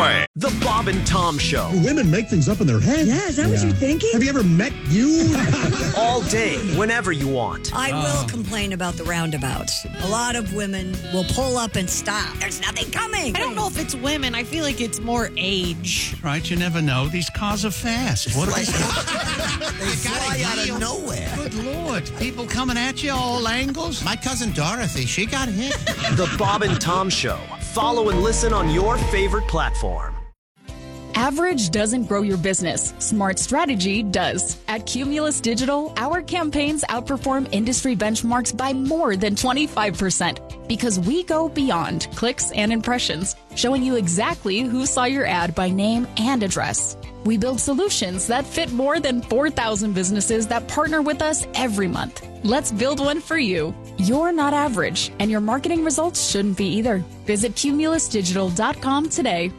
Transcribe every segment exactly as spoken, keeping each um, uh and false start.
Joy. The Bob and Tom Show. Do women make things up in their head? Yeah, is that yeah. what you're thinking? Have you ever met you? All day, whenever you want. I will oh. complain about the roundabouts. A lot of women will pull up and stop. There's nothing coming. I don't know if it's women. I feel like it's more age. Right, you never know. These cars are fast. What They fly out of nowhere. Good Lord. People coming at you all angles. My cousin Dorothy, she got hit. The Bob and Tom Show. Follow and listen on your favorite platform. Average doesn't grow your business. Smart strategy does. At Cumulus Digital, our campaigns outperform industry benchmarks by more than twenty-five percent because we go beyond clicks and impressions, showing you exactly who saw your ad by name and address. We build solutions that fit more than four thousand businesses that partner with us every month. Let's build one for you. You're not average, and your marketing results shouldn't be either. Visit cumulus digital dot com today.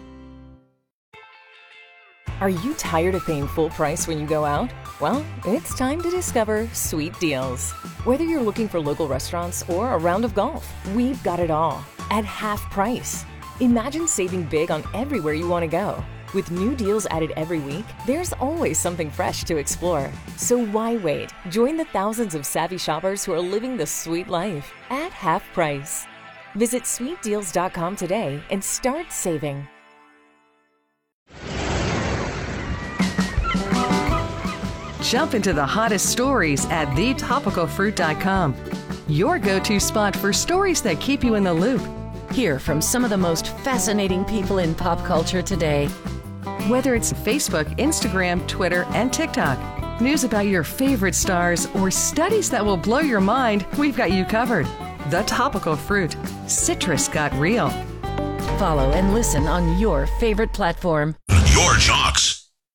Are you tired of paying full price when you go out? Well, it's time to discover Sweet Deals. Whether you're looking for local restaurants or a round of golf, we've got it all at half price. Imagine saving big on everywhere you want to go. With new deals added every week, there's always something fresh to explore. So why wait? Join the thousands of savvy shoppers who are living the sweet life at half price. Visit sweet deals dot com today and start saving. Jump into the hottest stories at the topical fruit dot com. Your go-to spot for stories that keep you in the loop. Hear from some of the most fascinating people in pop culture today. Whether it's Facebook, Instagram, Twitter, and TikTok, news about your favorite stars, or studies that will blow your mind, we've got you covered. The Topical Fruit. Citrus got real. Follow and listen on your favorite platform. Your Jocks.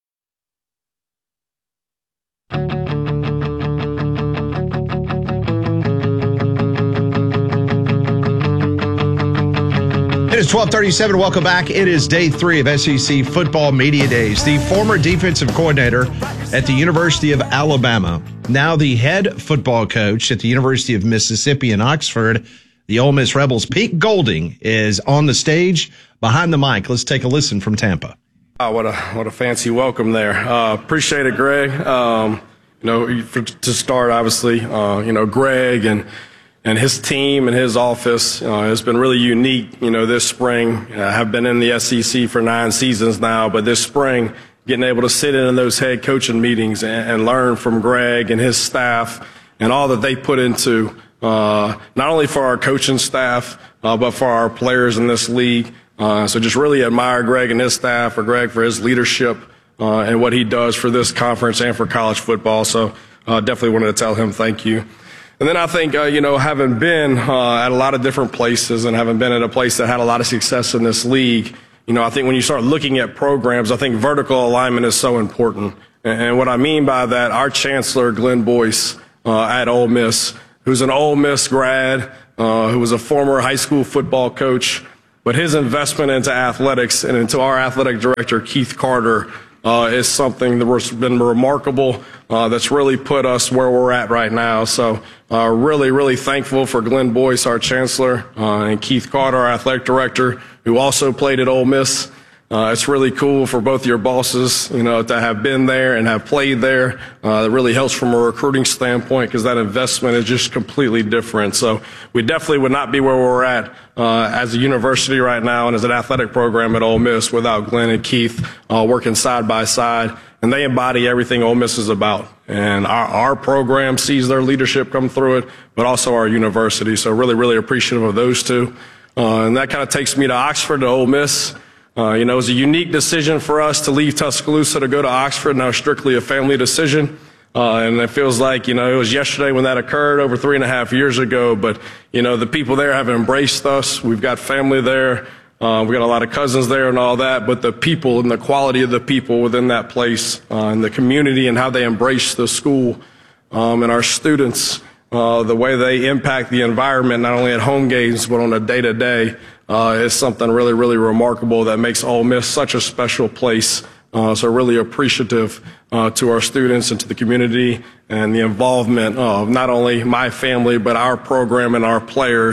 It is twelve thirty-seven. Welcome back. It is day three of S E C Football Media Days. The former defensive coordinator at the University of Alabama, now the head football coach at the University of Mississippi in Oxford, the Ole Miss Rebels, Pete Golding, is on the stage behind the mic. Let's take a listen from Tampa. Oh, what a what a fancy welcome there. Uh, appreciate it, Greg. Um, you know, for, to start, obviously, uh, you know, Greg and and his team and his office uh, has been really unique, you know, this spring. I have been in the S E C for nine seasons now, but this spring, getting able to sit in those head coaching meetings and, and learn from Greg and his staff and all that they put into uh, not only for our coaching staff, uh, but for our players in this league. Uh, so just really admire Greg and his staff, or Greg for his leadership uh, and what he does for this conference and for college football. So uh, definitely wanted to tell him thank you. And then I think, uh, you know, having been uh, at a lot of different places and having been at a place that had a lot of success in this league, you know, I think when you start looking at programs, I think vertical alignment is so important. And, and what I mean by that, our chancellor, Glenn Boyce, uh, at Ole Miss, who's an Ole Miss grad, uh, who was a former high school football coach, but his investment into athletics and into our athletic director, Keith Carter, uh, is something that's been remarkable, uh, that's really put us where we're at right now. So uh, really, really thankful for Glenn Boyce, our chancellor, uh, and Keith Carter, our athletic director, who also played at Ole Miss. Uh, it's really cool for both your bosses, you know, to have been there and have played there. Uh, it really helps from a recruiting standpoint because that investment is just completely different. So we definitely would not be where we're at uh, as a university right now and as an athletic program at Ole Miss without Glenn and Keith uh, working side by side. And they embody everything Ole Miss is about. And our, our program sees their leadership come through it, but also our university. So really, really appreciative of those two. Uh, and that kind of takes me to Oxford, to Ole Miss. Uh, you know, it was a unique decision for us to leave Tuscaloosa to go to Oxford. Now, strictly a family decision. Uh, and it feels like, you know, it was yesterday when that occurred over three and a half years ago. But, you know, the people there have embraced us. We've got family there. Uh, we've got a lot of cousins there and all that. But the people and the quality of the people within that place uh, and the community and how they embrace the school um, and our students, uh, the way they impact the environment, not only at home games, but on a day-to-day, uh, is something really, really remarkable that makes Ole Miss such a special place. Uh, so really appreciative uh, to our students and to the community and the involvement of not only my family, but our program and our players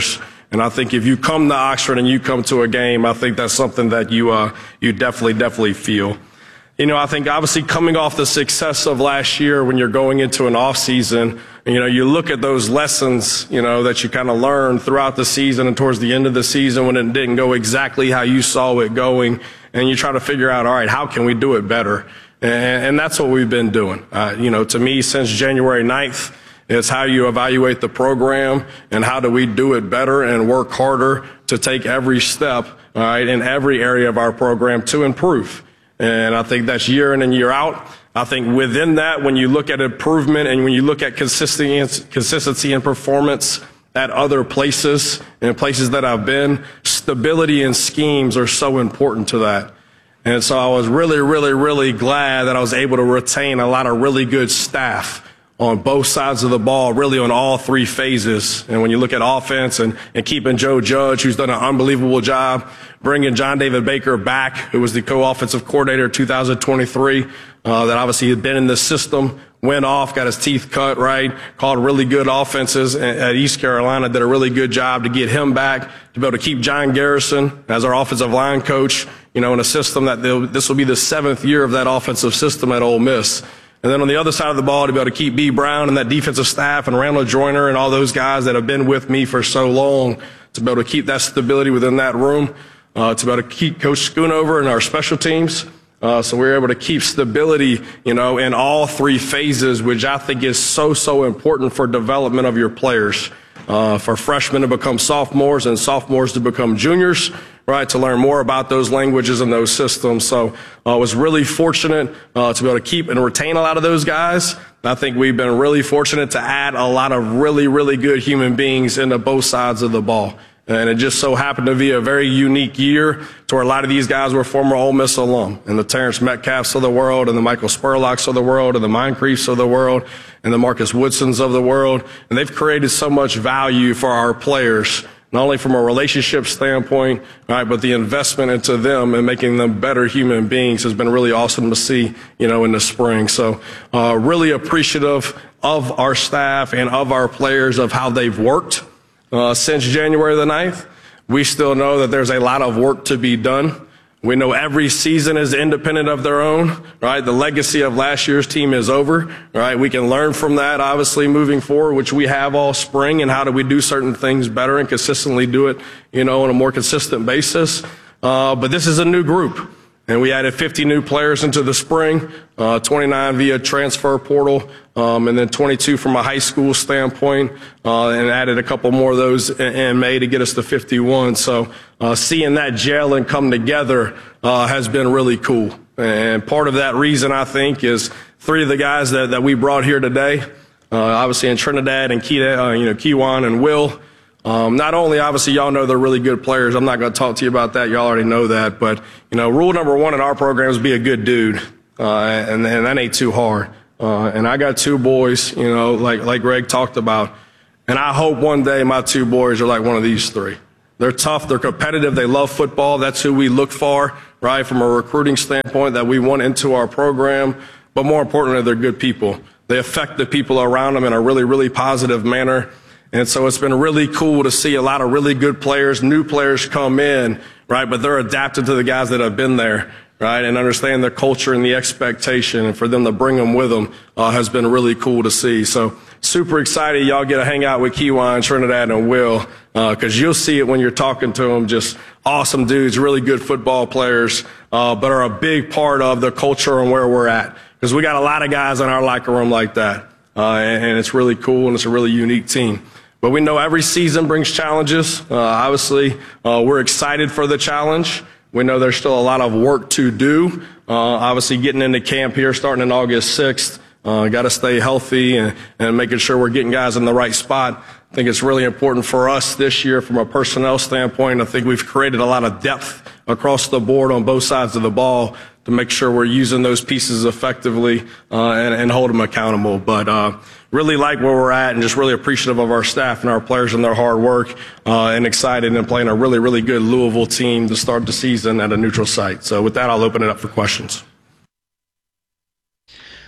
And I think if you come to Oxford and you come to a game, I think that's something that you uh, you definitely, definitely feel. You know, I think obviously coming off the success of last year when you're going into an off season, you know, you look at those lessons, you know, that you kind of learned throughout the season and towards the end of the season when it didn't go exactly how you saw it going, and you try to figure out, all right, how can we do it better? And, and that's what we've been doing. Uh, you know, to me, since January ninth, it's how you evaluate the program and how do we do it better and work harder to take every step, all right, in every area of our program to improve. And I think that's year in and year out. I think within that, when you look at improvement and when you look at consistency, consistency and performance at other places and places that I've been, stability and schemes are so important to that. And so I was really, really, really glad that I was able to retain a lot of really good staff on both sides of the ball, really on all three phases. And when you look at offense and, and keeping Joe Judge, who's done an unbelievable job, bringing John David Baker back, who was the co-offensive coordinator in two thousand twenty-three, uh, that obviously had been in the system, went off, got his teeth cut, right, called really good offenses at East Carolina, did a really good job to get him back, to be able to keep John Garrison as our offensive line coach, you know, in a system that this will be the seventh year of that offensive system at Ole Miss. And then on the other side of the ball, to be able to keep B. Brown and that defensive staff and Randall Joyner and all those guys that have been with me for so long, to be able to keep that stability within that room, uh, to be able to keep Coach Schoonover and our special teams. Uh, so we're able to keep stability, you know, in all three phases, which I think is so, so important for development of your players. Uh, for freshmen to become sophomores and sophomores to become juniors, right, to learn more about those languages and those systems. So I uh, was really fortunate uh, to be able to keep and retain a lot of those guys. I think we've been really fortunate to add a lot of really, really good human beings into both sides of the ball. And it just so happened to be a very unique year to where a lot of these guys were former Ole Miss alum, and the Terrence Metcalfs of the world, and the Michael Spurlocks of the world, and the Moncriefs of the world, and the Marcus Woodsons of the world. And they've created so much value for our players, not only from a relationship standpoint, right, but the investment into them and making them better human beings has been really awesome to see, you know, in the spring. So uh, really appreciative of our staff and of our players of how they've worked. Uh, since January the ninth, we still know that there's a lot of work to be done. We know every season is independent of their own, right? The legacy of last year's team is over, right? We can learn from that, obviously, moving forward, which we have all spring, and how do we do certain things better and consistently do it, you know, on a more consistent basis. Uh, but this is a new group. And we added fifty new players into the spring, uh, twenty-nine via transfer portal, um, and then twenty-two from a high school standpoint, uh, and added a couple more of those in, in May to get us to fifty-one. So uh, seeing that gel and come together uh, has been really cool. And part of that reason, I think, is three of the guys that, that we brought here today, uh, obviously in Trinidad and Ke- uh, you know, Kewan and Will. Um, not only, obviously, y'all know they're really good players. I'm not going to talk to you about that. Y'all already know that. But, you know, rule number one in our program is be a good dude. Uh, and, and that ain't too hard. Uh, and I got two boys, you know, like, like Greg talked about. And I hope one day my two boys are like one of these three. They're tough. They're competitive. They love football. That's who we look for, right, from a recruiting standpoint that we want into our program. But more importantly, they're good people. They affect the people around them in a really, really positive manner. And so it's been really cool to see a lot of really good players, new players come in, right? But they're adapted to the guys that have been there, right? And understand their culture and the expectation, and for them to bring them with them uh, has been really cool to see. So super excited y'all get to hang out with Kewan, Trinidad, and Will, because uh, you'll see it when you're talking to them. Just awesome dudes, really good football players, uh, but are a big part of the culture and where we're at. Because we got a lot of guys in our locker room like that, uh, and, and it's really cool, and it's a really unique team. But we know every season brings challenges. Uh, obviously, uh, we're excited for the challenge. We know there's still a lot of work to do. Uh, obviously, getting into camp here starting on August sixth, uh, got to stay healthy and, and making sure we're getting guys in the right spot. I think it's really important for us this year from a personnel standpoint. I think we've created a lot of depth across the board on both sides of the ball to make sure we're using those pieces effectively uh, and, and hold them accountable. But uh, really like where we're at and just really appreciative of our staff and our players and their hard work uh, and excited and playing a really, really good Louisville team to start the season at a neutral site. So with that, I'll open it up for questions.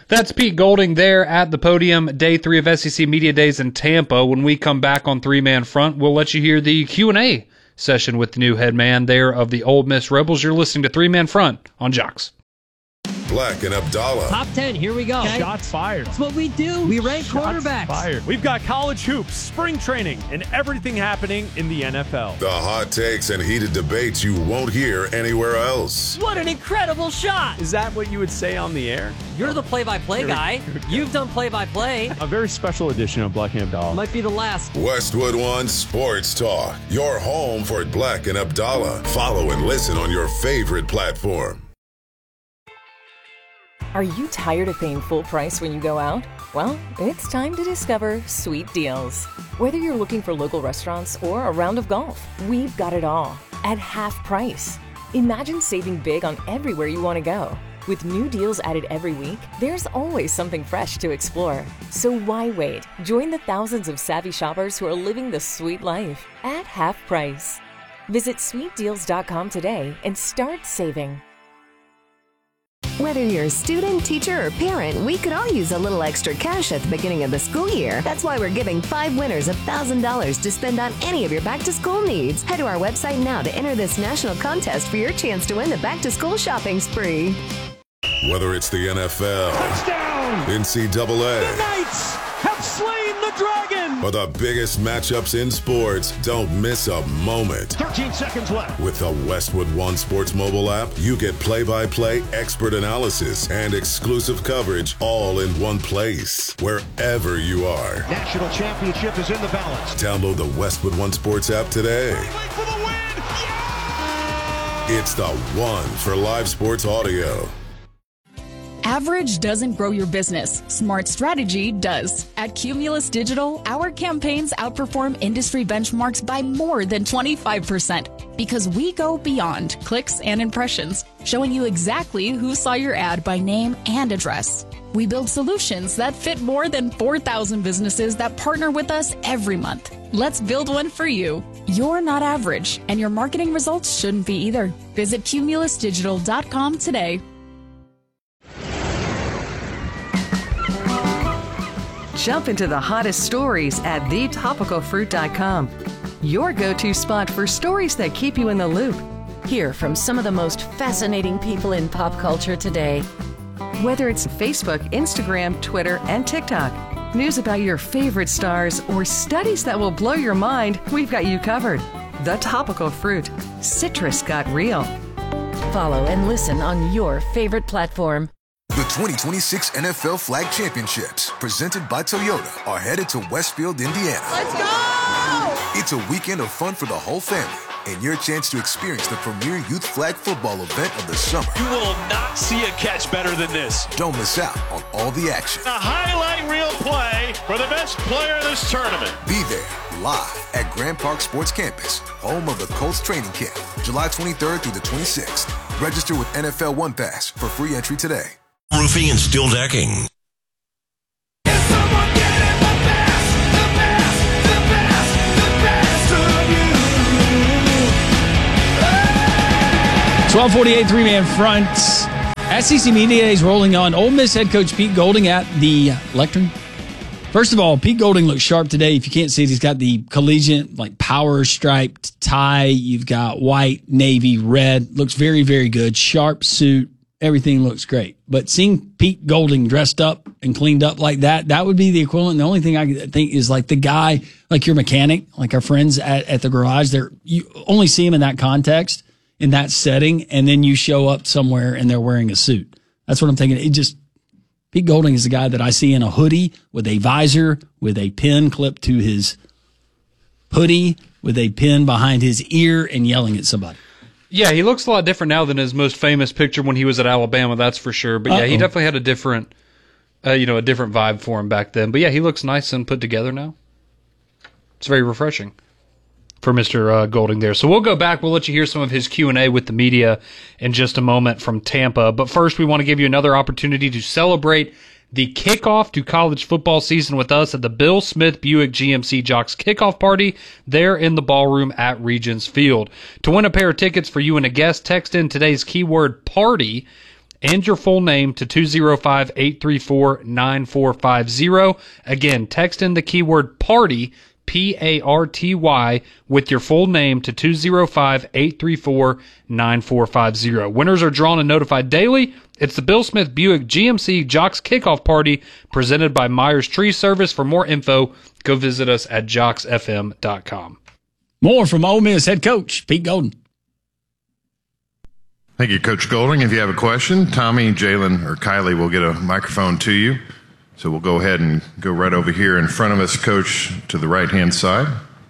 That's Pete Golding there at the podium, day three of S E C Media Days in Tampa. When we come back on Three Man Front, we'll let you hear the Q and A session with the new head man there of the Ole Miss Rebels. You're listening to Three Man Front on Jocks. Black and Abdallah. Top ten, here we go. Okay. Shots fired. That's what we do. We rank Shots quarterbacks. Fired. We've got college hoops, spring training, and everything happening in the N F L. The hot takes and heated debates you won't hear anywhere else. What an incredible shot. Is that what you would say on the air? You're the play-by-play guy. You've done play-by-play. A very special edition of Black and Abdallah. Might be the last. Westwood One Sports Talk. Your home for Black and Abdallah. Follow and listen on your favorite platform. Are you tired of paying full price when you go out? Well, it's time to discover Sweet Deals. Whether you're looking for local restaurants or a round of golf, we've got it all at half price. Imagine saving big on everywhere you want to go. With new deals added every week, there's always something fresh to explore. So why wait? Join the thousands of savvy shoppers who are living the sweet life at half price. Visit sweet deals dot com today and start saving. Whether you're a student, teacher, or parent, we could all use a little extra cash at the beginning of the school year. That's why we're giving five winners one thousand dollars to spend on any of your back-to-school needs. Head to our website now to enter this national contest for your chance to win the back-to-school shopping spree. Whether it's the N F L, touchdown, N C double A, the Knights have slain the dragon, or the biggest matchups in sports, don't miss a moment. thirteen seconds left. With the Westwood One Sports mobile app, you get play-by-play, expert analysis, and exclusive coverage all in one place, wherever you are. National championship is in the balance. Download the Westwood One Sports app today. For the win! Yeah! It's the one for live sports audio. Average doesn't grow your business. Smart strategy does. At Cumulus Digital, our campaigns outperform industry benchmarks by more than twenty-five percent because we go beyond clicks and impressions, showing you exactly who saw your ad by name and address. We build solutions that fit more than four thousand businesses that partner with us every month. Let's build one for you. You're not average, and your marketing results shouldn't be either. Visit cumulus digital dot com today. Jump into the hottest stories at the topical fruit dot com. Your go-to spot for stories that keep you in the loop. Hear from some of the most fascinating people in pop culture today. Whether it's Facebook, Instagram, Twitter, and TikTok, news about your favorite stars, or studies that will blow your mind, we've got you covered. The Topical Fruit. Citrus got real. Follow and listen on your favorite platform. The twenty twenty-six N F L Flag Championships, presented by Toyota, are headed to Westfield, Indiana. Let's go! It's a weekend of fun for the whole family and your chance to experience the premier youth flag football event of the summer. You will not see a catch better than this. Don't miss out on all the action. A highlight reel play for the best player in this tournament. Be there, live at Grand Park Sports Campus, home of the Colts training camp, July twenty-third through the twenty-sixth. Register with N F L One Pass for free entry today. Roofing and steel decking. twelve forty-eight, three-man front. S E C Media Days rolling on. Ole Miss head coach Pete Golding at the lectern. First of all, Pete Golding looks sharp today. If you can't see it, he's got the collegiate, like, power striped tie. You've got white, navy, red. Looks very, very good. Sharp suit. Everything looks great. But seeing Pete Golding dressed up and cleaned up like that, that would be the equivalent. The only thing I think is like the guy, like your mechanic, like our friends at, at the garage, they're, you only see him in that context, in that setting, and then you show up somewhere and they're wearing a suit. That's what I'm thinking. It just, Pete Golding is the guy that I see in a hoodie with a visor, with a pin clipped to his hoodie, with a pin behind his ear and yelling at somebody. Yeah, he looks a lot different now than his most famous picture when he was at Alabama, that's for sure. But yeah, Uh-oh. he definitely had a different, uh, you know, a different vibe for him back then. But yeah, he looks nice and put together now. It's very refreshing for Mister Uh, Golding there. So we'll go back. We'll let you hear some of his Q and A with the media in just a moment from Tampa. But first, we want to give you another opportunity to celebrate the kickoff to college football season with us at the Bill Smith Buick G M C Jocks kickoff party there in the ballroom at Regents Field. To win a pair of tickets for you and a guest, text in today's keyword party and your full name to two oh five, eight three four, nine four five zero. Again, text in the keyword PARTY, P A R T Y, with your full name to two oh five, eight three four, nine four five zero. Winners are drawn and notified daily. It's the Bill Smith Buick G M C Jocks Kickoff Party presented by Myers Tree Service. For more info, go visit us at jocks f m dot com. More from Ole Miss head coach Pete Golding. Thank you, Coach Golding. If you have a question, Tommy, Jalen, or Kylie will get a microphone to you. So we'll go ahead and go right over here in front of us, Coach, to the right-hand side.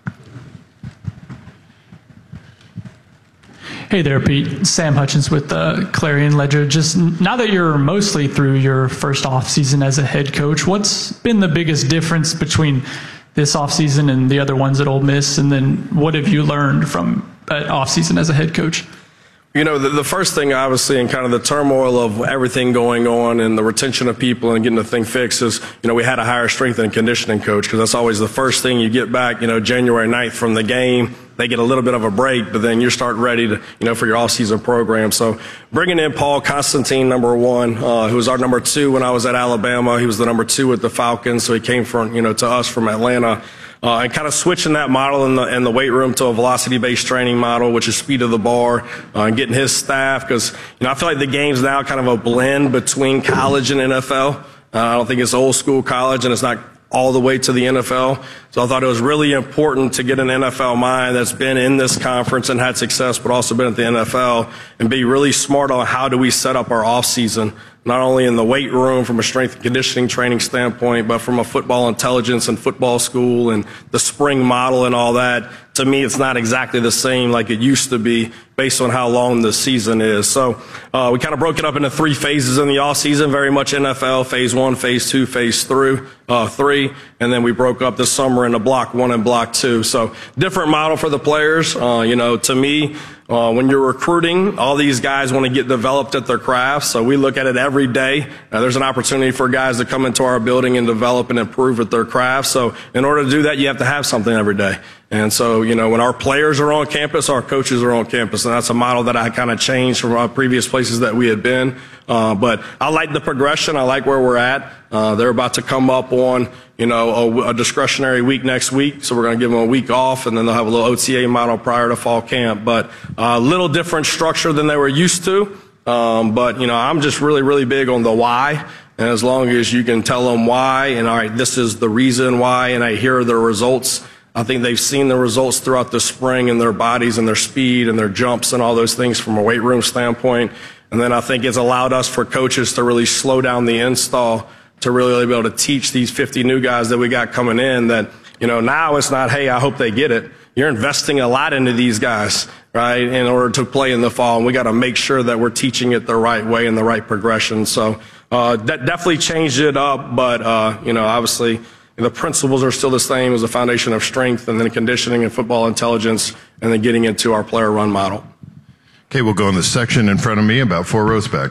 Hey there, Pete. Sam Hutchins with the Clarion Ledger. Just now that you're mostly through your first offseason as a head coach, what's been the biggest difference between this offseason and the other ones at Ole Miss? And then what have you learned from that offseason as a head coach? You know, the, the first thing, obviously, in kind of the turmoil of everything going on and the retention of people and getting the thing fixed is, you know, we had to hire a strength and conditioning coach, because that's always the first thing you get back, you know, January ninth from the game. They get a little bit of a break, but then you start ready to, you know, for your off-season program. So bringing in Paul Constantine, number one, uh, who was our number two when I was at Alabama. He was the number two with the Falcons, so he came from, you know, to us from Atlanta. Uh, and kind of switching that model in the, in the weight room to a velocity-based training model, which is speed of the bar, uh, and getting his staff, because, you know, I feel like the game's now kind of a blend between college and N F L. Uh, I don't think it's old school college, and it's not all the way to the N F L. So I thought it was really important to get an N F L mind that's been in this conference and had success, but also been at the N F L, and be really smart on how do we set up our off season, not only in the weight room from a strength and conditioning training standpoint, but from a football intelligence and football school and the spring model and all that. To me, it's not exactly the same like it used to be based on how long the season is. So uh, we kind of broke it up into three phases in the off season, very much N F L, phase one, phase two, phase through, uh, three. And then we broke up the summer into block one and block two. So different model for the players. Uh, you know, to me, Uh, when you're recruiting, all these guys want to get developed at their craft, so we look at it every day. Uh, there's an opportunity for guys to come into our building and develop and improve at their craft. So in order to do that, you have to have something every day. And so, you know, when our players are on campus, our coaches are on campus, and that's a model that I kind of changed from our previous places that we had been. Uh, but I like the progression. I like where we're at. Uh, they're about to come up on, you know, a, a discretionary week next week, so we're going to give them a week off, and then they'll have a little O T A model prior to fall camp. But a uh, little different structure than they were used to. Um, but, you know, I'm just really, really big on the why. And as long as you can tell them why, and all right, this is the reason why, and I hear the results. I think they've seen the results throughout the spring in their bodies and their speed and their jumps and all those things from a weight room standpoint. And then I think it's allowed us for coaches to really slow down the install, to really be able to teach these fifty new guys that we got coming in that, you know, now it's not, hey, I hope they get it. You're investing a lot into these guys, right, in order to play in the fall. And we got to make sure that we're teaching it the right way and the right progression. So uh, that definitely changed it up. But, uh, you know, obviously the principles are still the same as the foundation of strength and then conditioning and football intelligence, and then getting into our player run model. Okay, we'll go in the section in front of me about four rows back.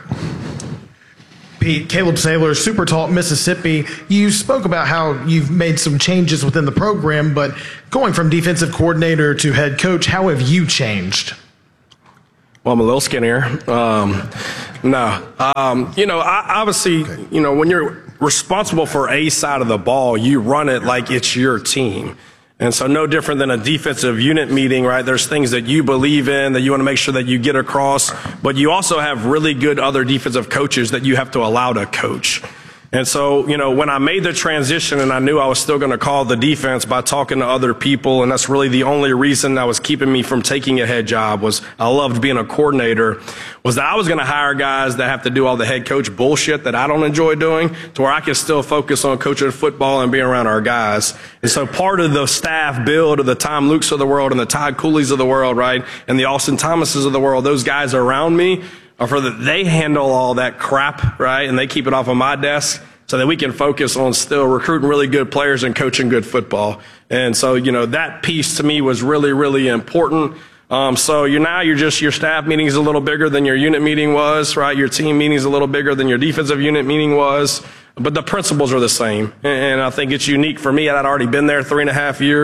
Pete, Caleb Saylor, Super Talk Mississippi. You spoke about how you've made some changes within the program, but going from defensive coordinator to head coach, how have you changed? Well, I'm a little skinnier. Um, no. Um, you know, I, obviously, okay. you know, when you're responsible for a side of the ball, you run it like it's your team. And so no different than a defensive unit meeting, right? There's things that you believe in that you want to make sure that you get across, but you also have really good other defensive coaches that you have to allow to coach. And so, you know, when I made the transition and I knew I was still going to call the defense by talking to other people, and that's really the only reason that was keeping me from taking a head job, was I loved being a coordinator, was that I was going to hire guys that have to do all the head coach bullshit that I don't enjoy doing, to where I can still focus on coaching football and being around our guys. And so part of the staff build of the Tom Lukes of the world and the Todd Cooley's of the world, right, and the Austin Thomases of the world, those guys around me, or for that they handle all that crap, right, and they keep it off of my desk so that we can focus on still recruiting really good players and coaching good football. And so, you know, that piece to me was really, really important. Um, so you're now you're just, your staff meeting is a little bigger than your unit meeting was, right? Your team meeting is a little bigger than your defensive unit meeting was, but the principles are the same. And I think it's unique for me. I'd already been there three and a half years.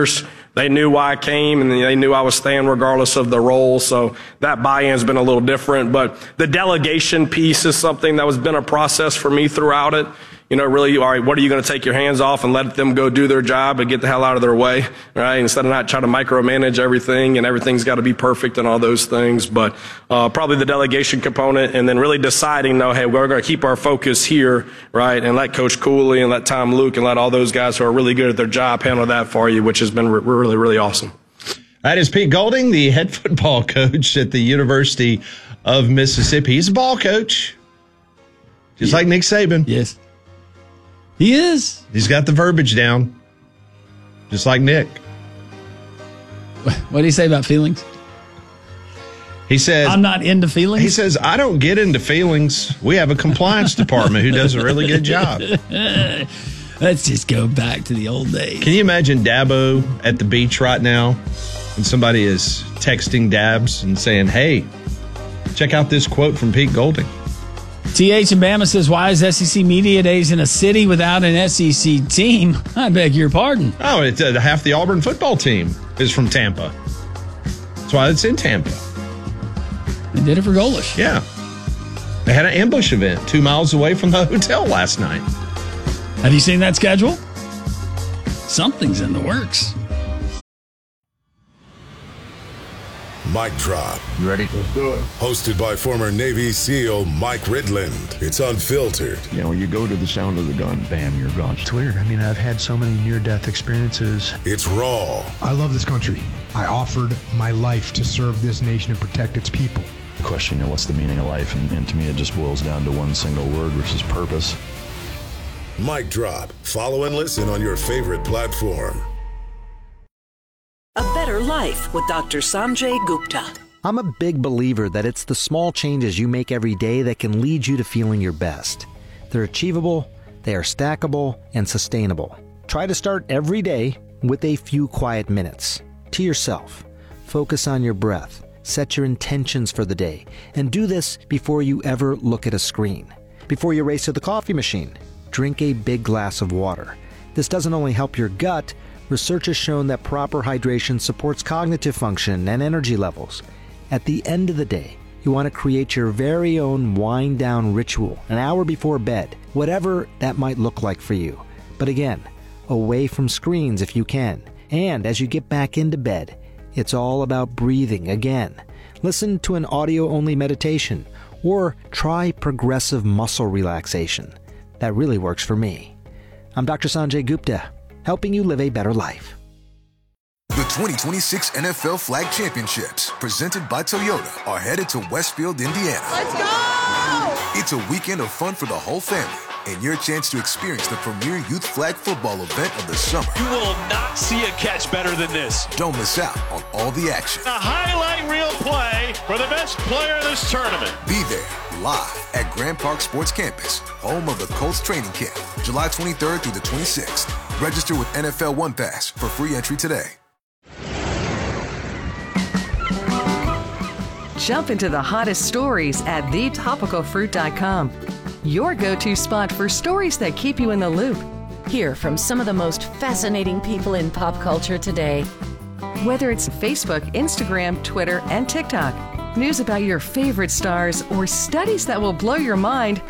they knew why I came, and they knew I was staying regardless of the role. So that buy-in has been a little different. But the delegation piece is something that has been a process for me throughout it. You know, really, all right, what are you going to take your hands off and let them go do their job and get the hell out of their way, right? Instead of not trying to micromanage everything and everything's got to be perfect and all those things. But uh, probably the delegation component, and then really deciding, no, hey, we're going to keep our focus here, right? And let Coach Cooley and let Tom Luke and let all those guys who are really good at their job handle that for you, which has been re- really, really awesome. That is Pete Golding, the head football coach at the University of Mississippi. He's a ball coach, just yeah. like Nick Saban. Yes. He is. He's got the verbiage down, just like Nick. What did he say about feelings? He says, I'm not into feelings. He says, I don't get into feelings. We have a compliance department who does a really good job. Let's just go back to the old days. Can you imagine Dabo at the beach right now and somebody is texting Dabs and saying, hey, check out this quote from Pete Golding? T H in Bama says, why is S E C Media Days in a city without an S E C team? I beg your pardon. Oh, it's, uh, half the Auburn football team is from Tampa. That's why it's in Tampa. They did it for Golish. Yeah. They had an ambush event two miles away from the hotel last night. Have you seen that schedule? Something's in the works. Mic Drop. You ready? Let's do it. Hosted by former Navy SEAL Mike Ridland. It's unfiltered. You know, you go to the sound of the gun, bam, you're gone. It's weird. I mean, I've had so many near-death experiences. It's raw. I love this country. I offered my life to serve this nation and protect its people. The question, you know, what's the meaning of life? And, and to me, it just boils down to one single word, which is purpose. Mic Drop. Follow and listen on your favorite platform. A Better Life with Doctor Sanjay Gupta. I'm a big believer that it's the small changes you make every day that can lead you to feeling your best. They're achievable, they are stackable, and sustainable. Try to start every day with a few quiet minutes. To yourself. Focus on your breath. Set your intentions for the day. And do this before you ever look at a screen. Before you race to the coffee machine, drink a big glass of water. This doesn't only help your gut. Research has shown that proper hydration supports cognitive function and energy levels. At the end of the day, you want to create your very own wind-down ritual an hour before bed, whatever that might look like for you. But again, away from screens if you can. And as you get back into bed, it's all about breathing again. Listen to an audio-only meditation or try progressive muscle relaxation. That really works for me. I'm Doctor Sanjay Gupta, helping you live a better life. The twenty twenty-six N F L Flag Championships, presented by Toyota, are headed to Westfield, Indiana. Let's go! It's a weekend of fun for the whole family, and your chance to experience the premier youth flag football event of the summer. You will not see a catch better than this. Don't miss out on all the action. A highlight reel play for the best player in this tournament. Be there live at Grand Park Sports Campus, home of the Colts training camp, July twenty-third through the twenty-sixth. Register with N F L One Pass for free entry today. Jump into the hottest stories at the topical fruit dot com. Your go-to spot for stories that keep you in the loop. Hear from some of the most fascinating people in pop culture today. Whether it's Facebook, Instagram, Twitter, and TikTok, news about your favorite stars, or studies that will blow your mind,